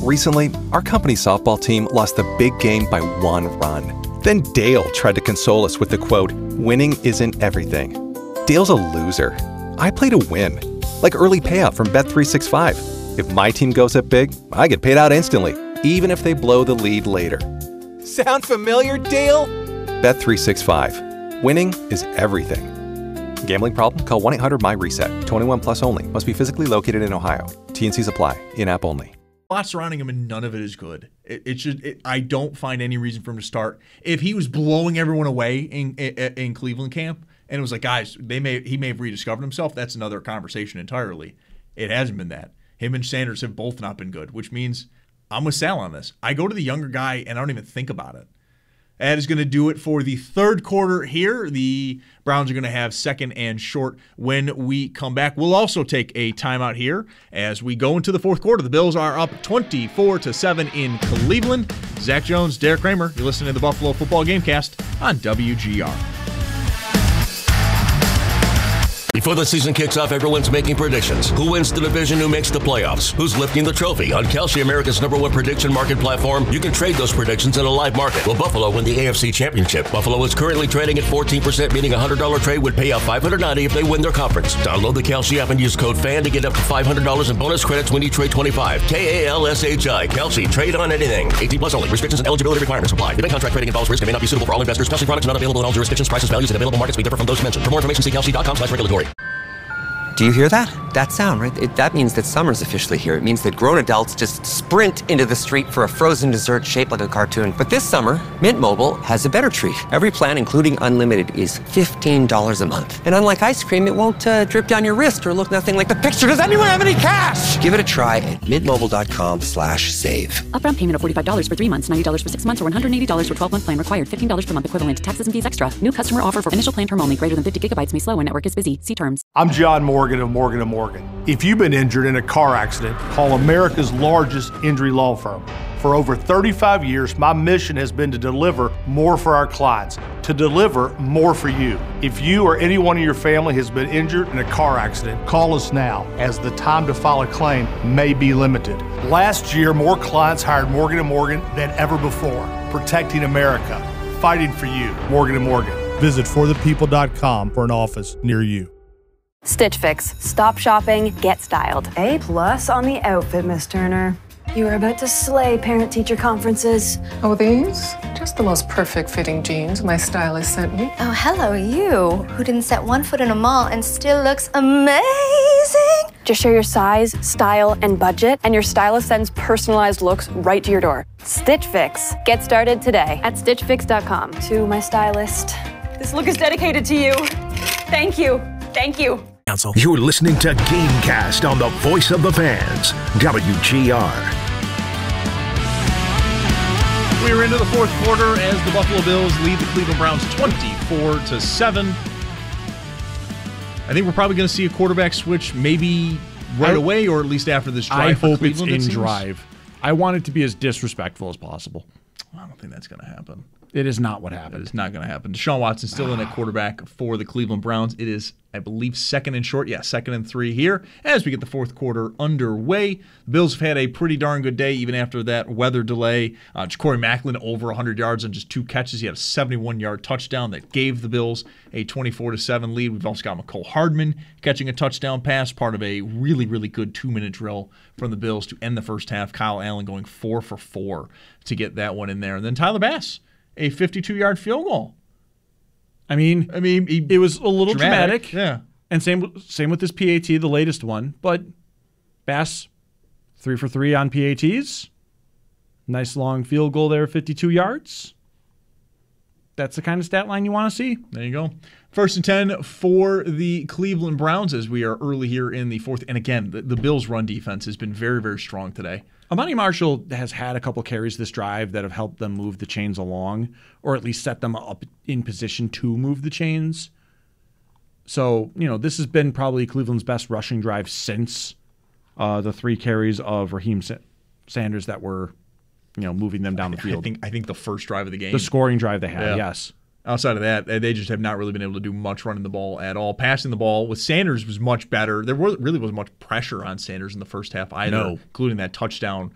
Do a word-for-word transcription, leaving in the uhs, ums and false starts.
Recently, our company's softball team lost the big game by one run. Then Dale tried to console us with the quote, "Winning isn't everything." Dale's a loser. I play to win. Like early payout from Bet three sixty-five. If my team goes up big, I get paid out instantly, even if they blow the lead later. Sound familiar, Dale? Bet three sixty-five. Winning is everything. Gambling problem? Call one eight hundred M Y reset. twenty-one plus only. Must be physically located in Ohio. T and Cs apply. In-app only. A lot surrounding him, and none of it is good. It, it should. It, I don't find any reason for him to start. If he was blowing everyone away in, in in Cleveland camp, and it was like, guys, they may he may have rediscovered himself. That's another conversation entirely. It hasn't been that. Him and Sanders have both not been good, which means I'm with Sal on this. I go to the younger guy, and I don't even think about it. That is going to do it for the third quarter here. The Browns are going to have second and short when we come back. We'll also take a timeout here as we go into the fourth quarter. The Bills are up twenty-four to seven in Cleveland. Zach Jones, Derek Kramer, you're listening to the Buffalo Football Gamecast on W G R. Before the season kicks off, everyone's making predictions. Who wins the division? Who makes the playoffs? Who's lifting the trophy? On Kalshi, America's number one prediction market platform, you can trade those predictions in a live market. Will Buffalo win the A F C Championship? Buffalo is currently trading at fourteen percent, meaning a one hundred dollars trade would pay out five hundred ninety dollars if they win their conference. Download the Kalshi app and use code FAN to get up to five hundred dollars in bonus credits when you trade twenty-five. K A L S H I. Kalshi. Trade on anything. eighteen plus only. Restrictions and eligibility requirements apply. The bank contract trading involves risk and may not be suitable for all investors. Specialty products are not available in all jurisdictions. Prices, values, and available markets may differ from those mentioned. For more information, see Kalshi dot com slash regulatory. Do you hear that? That sound, right? It, that means that summer's officially here. It means that grown adults just sprint into the street for a frozen dessert shaped like a cartoon. But this summer, Mint Mobile has a better treat. Every plan, including unlimited, is fifteen dollars a month. And unlike ice cream, it won't uh, drip down your wrist or look nothing like the picture. Does anyone have any cash? Give it a try at mintmobile.com slash save. Upfront payment of forty-five dollars for three months, ninety dollars for six months, or one hundred eighty dollars for twelve-month plan required. fifteen dollars per month equivalent. Taxes and fees extra. New customer offer for initial plan term only. Greater than fifty gigabytes may slow when network is busy. See terms. I'm John Morgan of Morgan and Morgan. If you've been injured in a car accident, call America's largest injury law firm. For over thirty-five years, my mission has been to deliver more for our clients, to deliver more for you. If you or anyone in your family has been injured in a car accident, call us now, as the time to file a claim may be limited. Last year, more clients hired Morgan and Morgan than ever before, protecting America, fighting for you. Morgan and Morgan. Visit for the people dot com for an office near you. Stitch Fix. Stop shopping, get styled. A plus on the outfit, Miss Turner. You were about to slay parent-teacher conferences. Oh, these? Just the most perfect fitting jeans my stylist sent me. Oh, hello, you, who didn't set one foot in a mall and still looks amazing. Just share your size, style, and budget, and your stylist sends personalized looks right to your door. Stitch Fix. Get started today at stitch fix dot com. To my stylist. This look is dedicated to you. Thank you. Thank you. You're listening to Gamecast on the Voice of the Fans, W G R. We're into the fourth quarter as the Buffalo Bills lead the Cleveland Browns twenty-four to seven. I think we're probably going to see a quarterback switch maybe right I, away, or at least after this drive. I hope Cleveland, it's in it drive. I want it to be as disrespectful as possible. I don't think that's going to happen. It is not what happened. It's not going to happen. Deshaun Watson still in at quarterback for the Cleveland Browns. It is, I believe, second and short. Yeah, second and three here as we get the fourth quarter underway. The Bills have had a pretty darn good day even after that weather delay. Uh, Ja'Cory Macklin over one hundred yards on just two catches. He had a seventy-one-yard touchdown that gave the Bills a twenty-four to seven lead. We've also got McCole Hardman catching a touchdown pass, part of a really, really good two-minute drill from the Bills to end the first half. Kyle Allen going four for four to get that one in there. And then Tyler Bass, a fifty-two-yard field goal. I mean, I mean, he, it was a little dramatic, dramatic. Yeah. And same same with this P A T, the latest one. But Bass, three for three on P A Ts. Nice long field goal there, fifty-two yards. That's the kind of stat line you want to see. There you go. First and ten for the Cleveland Browns as we are early here in the fourth. And again, the, the Bills' run defense has been very, very strong today. Amani Marshall has had a couple carries this drive that have helped them move the chains along, or at least set them up in position to move the chains. So, you know, this has been probably Cleveland's best rushing drive since uh, the three carries of Raheem Sa- Sanders that were, you know, moving them down the field. I think I think the first drive of the game. The scoring drive they had, yeah. yes. Outside of that, they just have not really been able to do much running the ball at all. Passing the ball with Sanders was much better. There really wasn't much pressure on Sanders in the first half either, no. including that touchdown